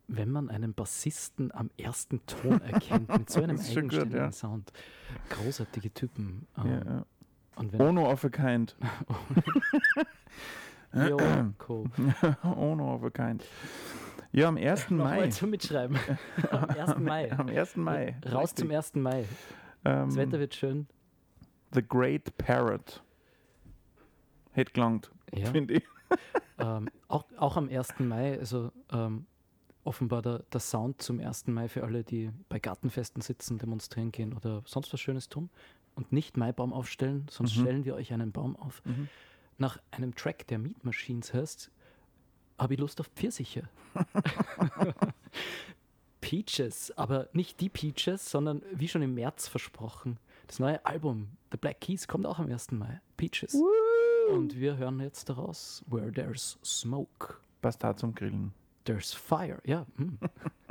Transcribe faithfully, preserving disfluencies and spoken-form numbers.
wenn man einen Bassisten am ersten Ton erkennt, mit so einem Das ist schon gut, eigenständigen ja. Sound. Großartige Typen. Ja, Ähm, ja. Und wenn Ono of a kind. Jo, cool. Ono of a kind. Ja, am ersten Mai. Mal zum Mitschreiben. Am ersten Mai. Am ersten Mai. Raus Richtig. zum ersten Mai. Ähm, Das Wetter wird schön. The Great Parrot. Hätte gelangt, Ja. finde ich. Ähm, auch, auch am ersten Mai, also ähm, offenbar der, der Sound zum ersten Mai für alle, die bei Gartenfesten sitzen, demonstrieren gehen oder sonst was Schönes tun und nicht Maibaum aufstellen, sonst Mhm. stellen wir euch einen Baum auf. Mhm. Nach einem Track, der Meat Machines heißt, habe ich Lust auf Pfirsiche. Peaches, aber nicht die Peaches, sondern wie schon im März versprochen. Das neue Album The Black Keys kommt auch am ersten Mai. Peaches. Woo! Und wir hören jetzt daraus Where There's Smoke, Passt da zum Grillen. There's Fire. Ja, mm.